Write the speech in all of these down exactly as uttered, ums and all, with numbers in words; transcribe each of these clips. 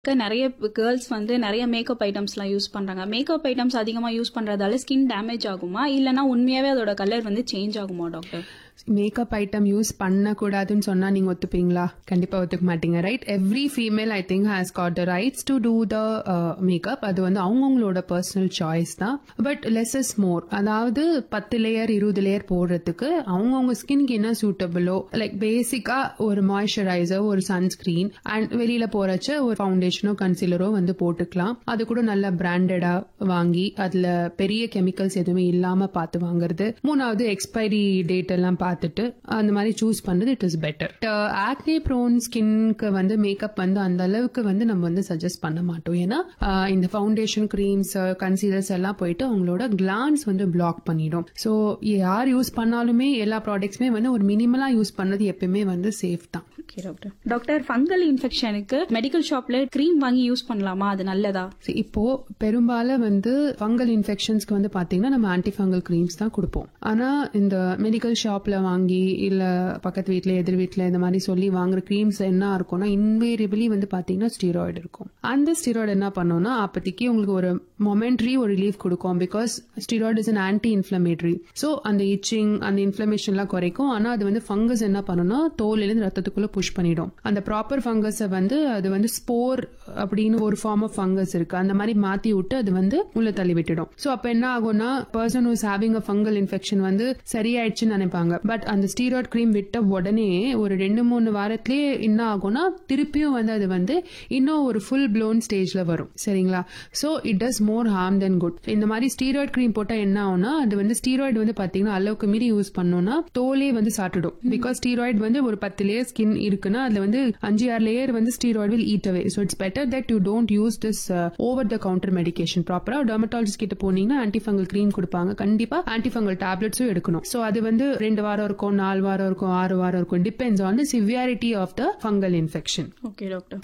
நிறைய கேர்ள்ஸ் வந்து நிறைய மேக்கப் ஐட்டம்ஸ்லாம் யூஸ் பண்றாங்க. மேக்கப் ஐட்டம்ஸ் அதிகமா யூஸ் பண்றதால ஸ்கின் டேமேஜ் ஆகுமா இல்லனா உண்மையாவே அதோட கலர் வந்து சேஞ்ச் ஆகுமா டாக்டர்? மேக்கப் ஐட்டம் யூஸ் பண்ணக்கூடாதுன்னு சொன்னா நீங்க ஒத்துப்பீங்களா? கண்டிப்பா ஒத்துக்க மாட்டீங்க, right? Every female I think has God the rights to two the makeup. அது வந்து அவங்கவுங்களோட பர்சனல் சாய்ஸ் தான். But less is more. அதாவது பத்து லேயர் இருபது லேயர் போடுறதுக்கு அவங்கவுங்க ஸ்கின்க்கு என்ன சூட்டபிளோ, லைக் பேசிக்கா ஒரு மாய்ஸ்சரைசர், ஒரு சன்ஸ்கிரீன் அண்ட் வெளியில போறச்ச ஒரு ஃபவுண்டேஷனோ கன்சீலரோ வந்து போட்டுக்கலாம். அது கூட நல்ல பிராண்டடா வாங்கி அதுல பெரிய கெமிக்கல்ஸ் எதுவுமே இல்லாம பார்த்து வாங்குறது. மூணாவது எக்ஸ்பைரி டேட் எல்லாம் பார்த்துட்டு அந்த மாதிரி சூஸ் பண்றது it is better. Acne prone ஸ்கின்க்கு வந்து மேக்கப் வந்து அந்த அளவுக்கு வந்து நம்ம வந்து சஜஸ்ட் பண்ண மாட்டோம். ஏன்னா இந்த ஃபவுண்டேஷன் கிரீம்ஸ் கன்சீலர்ஸ் எல்லாம் போயிட்டு அவங்களோட கிளான்ஸ் வந்து பிளாக் பண்ணிடும். ஸோ யார் யூஸ் பண்ணாலுமே எல்லா ப்ராடக்ட்ஸுமே வந்து ஒரு மினிமலா யூஸ் பண்ணது எப்பவுமே வந்து சேஃப் தான். டாக்டர் டாக்டர் ஃபங்கல் இன்ஃபெக்ஷனுக்கு மெடிக்கல் ஷாப்ல கிரீம் வாங்கி யூஸ் பண்ணலாமா? அது நல்லதா? இப்போ பெரும்பாலும் வந்து ஃபங்கல் இன்ஃபெக்ஷன்ஸ்க்கு வந்து பாத்தீங்கன்னா நம்ம ஆன்டி ஃபங்கல் கிரீம்ஸ் தான் கொடுப்போம். ஆனா இந்த மெடிக்கல் ஷாப்ல வாங்கி இல்ல பக்கத்து வீட்டுல எதிர் வீட்டுல இந்த மாதிரி சொல்லி வாங்குற கிரீம்ஸ் என்ன இருக்கும்னா இன்வேரியபிளி வந்து பாத்தீங்கன்னா ஸ்டீராய்டு இருக்கும். அந்த ஸ்டீராய்டு என்ன பண்ணும்னா அப்போதைக்கு உங்களுக்கு ஒரு மொமெண்ட்ரி ஒரு ரிலீஃப் கொடுக்கும். Because steroid is an anti inflammatory. So அந்த இச்சிங் அந்த இன்ஃபிளமேஷன் எல்லாம் குறைக்கும். ஆனா அது வந்து ஃபங்கஸ் என்ன பண்ணும்னா தோலிலிருந்து ரத்தத்துக்குள்ள புஷ் பண்ணிடும். அந்த ப்ராப்பர் ஃபங்கஸை வந்து அது வந்து ஸ்போர் அப்படின்னு ஒரு ஃபார்ம் ஆஃப் ஃபங்கஸ் இருக்கு, அந்த மாதிரி மாத்தி விட்டு அது வந்து உள்ள தள்ளி விட்டுடும். ஸோ அப்ப என்ன ஆகும்னா person who's having a fungal infection வந்து சரியாயிடுச்சுன்னு நினைப்பாங்க. பட் அந்த ஸ்டீராய்டு கிரீம் விட்ட உடனே ஒரு ரெண்டு மூணு வாரத்திலேயே என்ன ஆகும்னா திருப்பியும் வந்து அது வந்து இன்னும் ஒரு ஃபுல் ப்ளோன் ஸ்டேஜ்ல வரும். சரிங்களா? So it does more harm then good. இந்த மாதிரி ஸ்டீராய்டு கிரீம் போட்டா என்ன ஆகும்னா அது வந்து ஸ்டீராய்டு வந்து பாத்தீங்கன்னா அளவுக்கு மீறி யூஸ் பண்ணோம்னா தோலே வந்து சாப்பிடும். பிகாஸ் ஸ்டீராய்டு வந்து ஒரு பத்து லேயர் ஸ்கின் இருக்குன்னா அதுல வந்து அஞ்சு ஆறு லேயர் வந்து steroid will eat away. So it's better that you don't use this over the counter medication. ப்ராப்பரா டெர்மட்டாலஜிஸ்ட் கிட்ட போனீங்கன்னா ஆன்டிஃபங்கல் கிரீம் கொடுப்பாங்க. கண்டிப்பா ஆன்டிஃபங்கல் டேப்லெட்ஸும் எடுக்கணும். ஸோ அது வந்து ரெண்டு வாரம் இருக்கும், நாலு வாரம் இருக்கும், ஆறு வாரம் இருக்கும். Depends on the severity of the fungal infection. Okay doctor.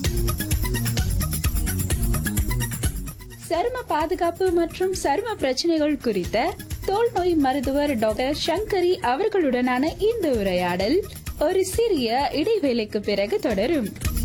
சரும பாதுகாப்பு மற்றும் சரும பிரச்சனைகள் குறித்த தோல் நோய் மருத்துவர் டாக்டர் சங்கரி அவர்களுடனான இந்த உரையாடல் ஒரு சிறிய இடைவேளைக்கு பிறகு தொடரும்.